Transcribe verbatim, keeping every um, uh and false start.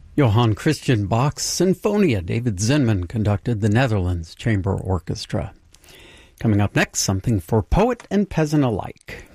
Johann Christian Bach's Sinfonia. David Zinman conducted the Netherlands Chamber Orchestra. Coming up next, something for poet and peasant alike.